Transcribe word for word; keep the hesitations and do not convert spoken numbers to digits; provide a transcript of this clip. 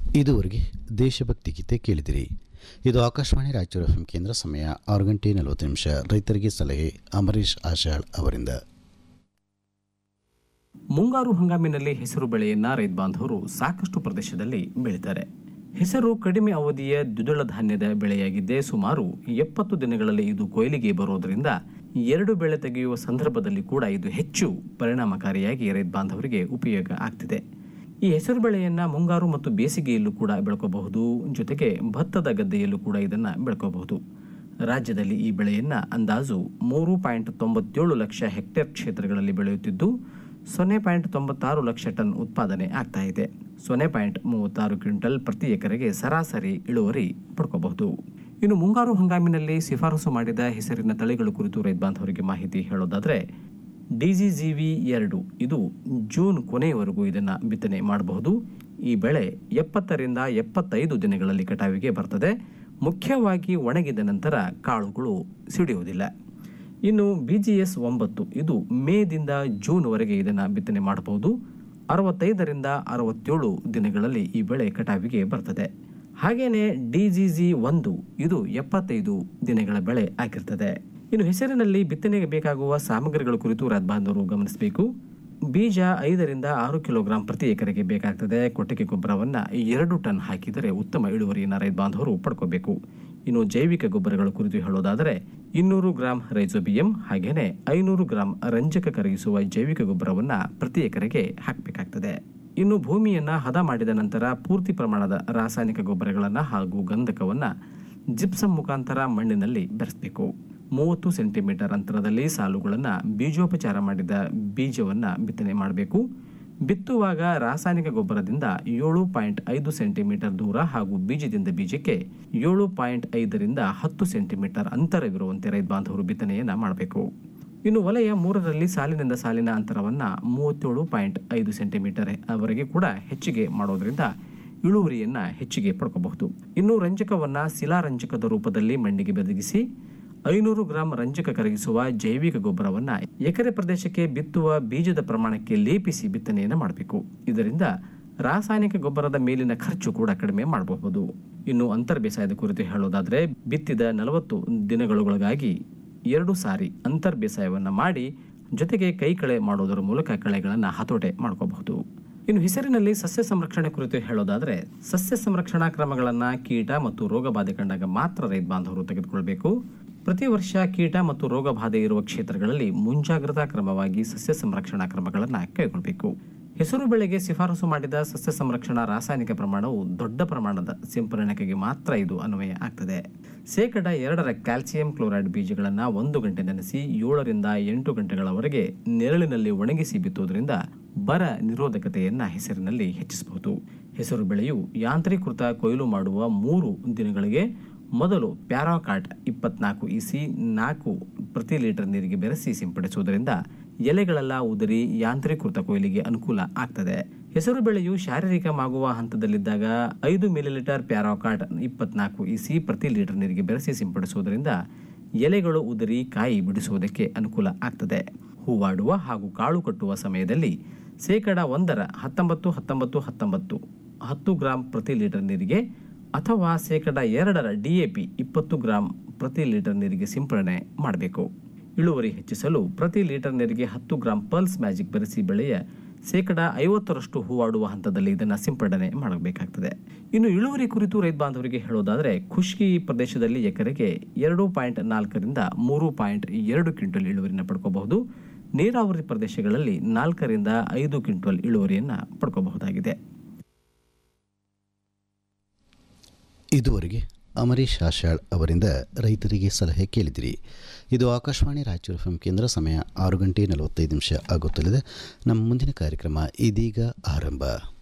ಇದುವರೆಗೆ ದೇಶಭಕ್ತಿ ಗೀತೆ ಕೇಳಿದಿರಿ. ಇದು ಆಕಾಶವಾಣಿ ರಾಯಚೂರು ಎಫ್ ಎಂ ಕೇಂದ್ರ. ಸಮಯ ಆರು ಗಂಟೆ ನಲವತ್ತು ನಿಮಿಷ. ರೈತರಿಗೆ ಸಲಹೆ ಅಮರೀಶ್ ಆಶಾಳ್ ಅವರಿಂದ. ಮುಂಗಾರು ಹಂಗಾಮಿನಲ್ಲಿ ಹೆಸರು ಬೆಳೆಯನ್ನ ರೈತ ಬಾಂಧವರು ಸಾಕಷ್ಟು ಪ್ರದೇಶದಲ್ಲಿ ಬೆಳೀತಾರೆ. ಹೆಸರು ಕಡಿಮೆ ಅವಧಿಯ ದ್ವಿದಳ ಧಾನ್ಯದ ಬೆಳೆಯಾಗಿದ್ದೇ ಸುಮಾರು ಎಪ್ಪತ್ತು ದಿನಗಳಲ್ಲಿ ಇದು ಕೊಯ್ಲಿಗೆ ಬರೋದರಿಂದ ಎರಡು ಬೆಳೆ ತೆಗೆಯುವ ಸಂದರ್ಭದಲ್ಲಿ ಕೂಡ ಇದು ಹೆಚ್ಚು ಪರಿಣಾಮಕಾರಿಯಾಗಿ ರೈತ ಬಾಂಧವರಿಗೆ ಉಪಯೋಗ ಆಗ್ತಿದೆ. ಈ ಹೆಸರು ಬೆಳೆಯನ್ನು ಮುಂಗಾರು ಮತ್ತು ಬೇಸಿಗೆಯಲ್ಲೂ ಕೂಡ ಬೆಳ್ಕೋಬಹುದು. ಜೊತೆಗೆ ಭತ್ತದ ಗದ್ದೆಯಲ್ಲೂ ಕೂಡ ಇದನ್ನು ಬೆಳ್ಕೋಬಹುದು. ರಾಜ್ಯದಲ್ಲಿ ಈ ಬೆಳೆಯನ್ನು ಅಂದಾಜು ಮೂರು ಪಾಯಿಂಟ್ ತೊಂಬತ್ತೇಳು ಲಕ್ಷ ಹೆಕ್ಟೇರ್ ಕ್ಷೇತ್ರಗಳಲ್ಲಿ ಬೆಳೆಯುತ್ತಿದ್ದು ಸೊನ್ನೆ ಪಾಯಿಂಟ್ ತೊಂಬತ್ತಾರು ಲಕ್ಷ ಟನ್ ಉತ್ಪಾದನೆ ಆಗ್ತಾ ಇದೆ. ಸೊನ್ನೆ ಪಾಯಿಂಟ್ ಮೂವತ್ತಾರು ಕ್ವಿಂಟಲ್ ಪ್ರತಿ ಎಕರೆಗೆ ಸರಾಸರಿ ಇಳುವರಿ ಪಡ್ಕೋಬಹುದು. ಇನ್ನು ಮುಂಗಾರು ಹಂಗಾಮಿನಲ್ಲಿ ಶಿಫಾರಸು ಮಾಡಿದ ಹೆಸರಿನ ತಳಿಗಳ ಕುರಿತು ರೈತ ಬಾಂಧವರಿಗೆ ಮಾಹಿತಿ ಹೇಳೋದಾದರೆ, ಡಿಜಿಜಿವಿ ಎರಡು ಇದು ಜೂನ್ ಕೊನೆಯವರೆಗೂ ಇದನ್ನು ಬಿತ್ತನೆ ಮಾಡಬಹುದು. ಈ ಬೆಳೆ ಎಪ್ಪತ್ತರಿಂದ ಎಪ್ಪತ್ತೈದು ದಿನಗಳಲ್ಲಿ ಕಟಾವಿಗೆ ಬರ್ತದೆ. ಮುಖ್ಯವಾಗಿ ಒಣಗಿದ ನಂತರ ಕಾಳುಗಳು ಸಿಡಿಯುವುದಿಲ್ಲ. ಇನ್ನು ಬಿ ಜಿ ಎಸ್ ಒಂಬತ್ತು ಇದು ಮೇದಿಂದ ಜೂನ್ವರೆಗೆ ಇದನ್ನು ಬಿತ್ತನೆ ಮಾಡಬಹುದು. ಅರವತ್ತೈದರಿಂದ ಅರವತ್ತೇಳು ದಿನಗಳಲ್ಲಿ ಈ ಬೆಳೆ ಕಟಾವಿಗೆ ಬರ್ತದೆ. ಹಾಗೆಯೇ ಡಿ ಜಿ ಜಿ ಒಂದು ಇದು ಎಪ್ಪತ್ತೈದು ದಿನಗಳ ಬೆಳೆ ಆಗಿರ್ತದೆ. ಇನ್ನು ಹೆಸರಿನಲ್ಲಿ ಬಿತ್ತನೆಗೆ ಬೇಕಾಗುವ ಸಾಮಗ್ರಿಗಳ ಕುರಿತು ರೈತ ಬಾಂಧವರು ಗಮನಿಸಬೇಕು. ಬೀಜ ಐದರಿಂದ ಆರು ಕಿಲೋಗ್ರಾಂ ಪ್ರತಿ ಎಕರೆಗೆ ಬೇಕಾಗ್ತದೆ. ಕೊಟ್ಟಿಗೆ ಗೊಬ್ಬರವನ್ನು ಎರಡು ಟನ್ ಹಾಕಿದರೆ ಉತ್ತಮ ಇಳುವರಿಯನ್ನು ರೈತ ಬಾಂಧವರು ಪಡ್ಕೋಬೇಕು. ಇನ್ನು ಜೈವಿಕ ಗೊಬ್ಬರಗಳ ಕುರಿತು ಹೇಳೋದಾದರೆ ಇನ್ನೂರು ಗ್ರಾಂ ರೈಜೋಬಿಯಂ ಹಾಗೆಯೇ ಐನೂರು ಗ್ರಾಂ ರಂಜಕ ಕರಗಿಸುವ ಜೈವಿಕ ಗೊಬ್ಬರವನ್ನು ಪ್ರತಿ ಎಕರೆಗೆ ಹಾಕಬೇಕಾಗ್ತದೆ. ಇನ್ನು ಭೂಮಿಯನ್ನು ಹದ ಮಾಡಿದ ನಂತರ ಪೂರ್ತಿ ಪ್ರಮಾಣದ ರಾಸಾಯನಿಕ ಗೊಬ್ಬರಗಳನ್ನು ಹಾಗೂ ಗಂಧಕವನ್ನು ಜಿಪ್ಸಮ್ ಮುಖಾಂತರ ಮಣ್ಣಿನಲ್ಲಿ ಬೆರೆಸಬೇಕು. ಮೂವತ್ತು ಸೆಂಟಿಮೀಟರ್ ಅಂತರದಲ್ಲಿ ಸಾಲುಗಳನ್ನು ಬೀಜೋಪಚಾರ ಮಾಡಿದ ಬೀಜವನ್ನು ಬಿತ್ತನೆ ಮಾಡಬೇಕು. ಬಿತ್ತುವಾಗ ರಾಸಾಯನಿಕ ಗೊಬ್ಬರದಿಂದ ಏಳು ಪಾಯಿಂಟ್ ಐದು ಸೆಂಟಿಮೀಟರ್ ದೂರ ಹಾಗೂ ಬೀಜದಿಂದ ಬೀಜಕ್ಕೆ ಏಳು ಪಾಯಿಂಟ್ ಐದರಿಂದ ಹತ್ತು ಸೆಂಟಿಮೀಟರ್ ಅಂತರವಿರುವಂತೆ ರೈತ ಬಾಂಧವರು ಬಿತ್ತನೆಯನ್ನು ಮಾಡಬೇಕು. ಇನ್ನು ವಲಯ ಮೂರರಲ್ಲಿ ಸಾಲಿನಿಂದ ಸಾಲಿನ ಅಂತರವನ್ನು ಮೂವತ್ತೇಳು ಪಾಯಿಂಟ್ ಐದು ಸೆಂಟಿಮೀಟರ್ ಅವರೆಗೆ ಕೂಡ ಹೆಚ್ಚಿಗೆ ಮಾಡೋದ್ರಿಂದ ಇಳುವರಿಯನ್ನು ಹೆಚ್ಚಿಗೆ ಪಡ್ಕೋಬಹುದು. ಇನ್ನು ರಂಜಕವನ್ನು ಶಿಲಾರಂಜಕದ ರೂಪದಲ್ಲಿ ಮಣ್ಣಿಗೆ ಬೆದಗಿಸಿ ಐನೂರು ಗ್ರಾಂ ರಂಜಕ ಕರಗಿಸುವ ಜೈವಿಕ ಗೊಬ್ಬರವನ್ನು ಎಕರೆ ಪ್ರದೇಶಕ್ಕೆ ಬಿತ್ತುವ ಬೀಜದ ಪ್ರಮಾಣಕ್ಕೆ ಲೇಪಿಸಿ ಬಿತ್ತನೆಯನ್ನು ಮಾಡಬೇಕು. ಇದರಿಂದ ರಾಸಾಯನಿಕ ಗೊಬ್ಬರದ ಮೇಲಿನ ಖರ್ಚು ಕೂಡ ಕಡಿಮೆ ಮಾಡಬಹುದು. ಇನ್ನು ಅಂತರ್ ಬೇಸಾಯದ ಕುರಿತು ಹೇಳೋದಾದರೆ, ಬಿತ್ತಿದ ನಲವತ್ತು ದಿನಗಳೊಳಗಾಗಿ ಎರಡು ಸಾರಿ ಅಂತರ್ ಬೇಸಾಯವನ್ನು ಮಾಡಿ ಜೊತೆಗೆ ಕೈ ಕಳೆ ಮಾಡೋದರ ಮೂಲಕ ಕಳೆಗಳನ್ನು ಹತೋಟೆ ಮಾಡ್ಕೋಬಹುದು. ಇನ್ನು ಹೆಸರಿನಲ್ಲಿ ಸಸ್ಯ ಸಂರಕ್ಷಣೆ ಕುರಿತು ಹೇಳೋದಾದರೆ, ಸಸ್ಯ ಸಂರಕ್ಷಣಾ ಕ್ರಮಗಳನ್ನು ಕೀಟ ಮತ್ತು ರೋಗ ಬಾಧೆ ಕಂಡಾಗ ಮಾತ್ರ ರೈತ ಬಾಂಧವರು ತೆಗೆದುಕೊಳ್ಬೇಕು. ಪ್ರತಿ ವರ್ಷ ಕೀಟ ಮತ್ತು ರೋಗ ಬಾಧೆ ಇರುವ ಕ್ಷೇತ್ರಗಳಲ್ಲಿ ಮುಂಜಾಗ್ರತಾ ಕ್ರಮವಾಗಿ ಸಸ್ಯ ಸಂರಕ್ಷಣಾ ಕ್ರಮಗಳನ್ನು ಕೈಗೊಳ್ಳಬೇಕು. ಹೆಸರು ಬೆಳೆಗೆ ಶಿಫಾರಸು ಮಾಡಿದ ಸಸ್ಯ ಸಂರಕ್ಷಣಾ ರಾಸಾಯನಿಕ ಪ್ರಮಾಣವು ದೊಡ್ಡ ಪ್ರಮಾಣದ ಸಿಂಪರಣೆಗೆ ಮಾತ್ರ ಇದು ಅನ್ವಯ ಆಗ್ತದೆ. ಶೇಕಡ ಎರಡರ ಕ್ಯಾಲ್ಸಿಯಂ ಕ್ಲೋರೈಡ್ ಬೀಜಗಳನ್ನು ಒಂದು ಗಂಟೆ ನೆನೆಸಿ ಏಳರಿಂದ ಎಂಟು ಗಂಟೆಗಳವರೆಗೆ ನೆರಳಿನಲ್ಲಿ ಒಣಗಿಸಿ ಬಿತ್ತುವುದರಿಂದ ಬರ ನಿರೋಧಕತೆಯನ್ನು ಹೆಸರಿನಲ್ಲಿ ಹೆಚ್ಚಿಸಬಹುದು. ಹೆಸರು ಬೆಳೆಯು ಯಾಂತ್ರೀಕೃತ ಕೊಯ್ಲು ಮಾಡುವ ಮೂರು ದಿನಗಳಿಗೆ ಮೊದಲು ಪ್ಯಾರಾಕಾಟ್ ಇಪ್ಪತ್ನಾಲ್ಕು ಇಸಿ ನಾಲ್ಕು ಪ್ರತಿ ಲೀಟರ್ ನೀರಿಗೆ ಬೆರೆಸಿ ಸಿಂಪಡಿಸುವುದರಿಂದ ಎಲೆಗಳೆಲ್ಲ ಉದುರಿ ಯಾಂತ್ರೀಕೃತ ಕೊಯ್ಲಿಗೆ ಅನುಕೂಲ ಆಗ್ತದೆ. ಹೆಸರು ಬೆಳೆಯು ಶಾರೀರಿಕ ಮಾಗುವ ಹಂತದಲ್ಲಿದ್ದಾಗ ಐದು ಮಿಲಿಲೀಟರ್ ಪ್ಯಾರಾಕಾಟ್ ಇಪ್ಪತ್ನಾಲ್ಕು ಇಸಿ ಪ್ರತಿ ಲೀಟರ್ ನೀರಿಗೆ ಬೆರೆಸಿ ಸಿಂಪಡಿಸುವುದರಿಂದ ಎಲೆಗಳು ಉದುರಿ ಕಾಯಿ ಬಿಡಿಸುವುದಕ್ಕೆ ಅನುಕೂಲ ಆಗ್ತದೆ. ಹೂವಾಡುವ ಹಾಗೂ ಕಾಳು ಕಟ್ಟುವ ಸಮಯದಲ್ಲಿ ಶೇಕಡ ಒಂದರ ಹತ್ತೊಂಬತ್ತು ಹತ್ತೊಂಬತ್ತು ಹತ್ತೊಂಬತ್ತು ಹತ್ತು ಗ್ರಾಂ ಪ್ರತಿ ಲೀಟರ್ ನೀರಿಗೆ ಅಥವಾ ಶೇಕಡ ಎರಡರ ಡಿ ಎ ಪಿ ಇಪ್ಪತ್ತು ಗ್ರಾಂ ಪ್ರತಿ ಲೀಟರ್ ನೀರಿಗೆ ಸಿಂಪಡಣೆ ಮಾಡಬೇಕು. ಇಳುವರಿ ಹೆಚ್ಚಿಸಲು ಪ್ರತಿ ಲೀಟರ್ ನೀರಿಗೆ ಹತ್ತು ಗ್ರಾಂ ಪಲ್ಸ್ ಮ್ಯಾಜಿಕ್ ಬೆರೆಸಿ ಬೆಳೆಯ ಶೇಕಡ ಐವತ್ತರಷ್ಟು ಹೂವಾಡುವ ಹಂತದಲ್ಲಿ ಇದನ್ನು ಸಿಂಪಡಣೆ ಮಾಡಬೇಕಾಗ್ತದೆ. ಇನ್ನು ಇಳುವರಿ ಕುರಿತು ರೈತ ಬಾಂಧವರಿಗೆ ಹೇಳೋದಾದರೆ, ಖುಷ್ಕಿ ಪ್ರದೇಶದಲ್ಲಿ ಎಕರೆಗೆ ಎರಡು ಪಾಯಿಂಟ್ ನಾಲ್ಕರಿಂದ ಮೂರು ಪಾಯಿಂಟ್ ಎರಡು ಕ್ವಿಂಟಲ್ ಇಳುವರಿಯನ್ನು ಪಡ್ಕೋಬಹುದು. ನೀರಾವರಿ ಪ್ರದೇಶಗಳಲ್ಲಿ ನಾಲ್ಕರಿಂದ ಐದು ಕ್ವಿಂಟಲ್ ಇಳುವರಿಯನ್ನು ಪಡ್ಕೋಬಹುದಾಗಿದೆ. ಇದುವರೆಗೆ ಅಮರೀಶ್ ಆಶಾಳ್ ಅವರಿಂದ ರೈತರಿಗೆ ಸಲಹೆ ಕೇಳಿದಿರಿ. ಇದು ಆಕಾಶವಾಣಿ ರಾಯಚೂರು ಎಫ್ ಎಂ ಕೇಂದ್ರ. ಸಮಯ ಆರು ಗಂಟೆ ನಲವತ್ತೈದು ನಿಮಿಷ ಆಗುತ್ತಲಿದೆ. ನಮ್ಮ ಮುಂದಿನ ಕಾರ್ಯಕ್ರಮ ಇದೀಗ ಆರಂಭ.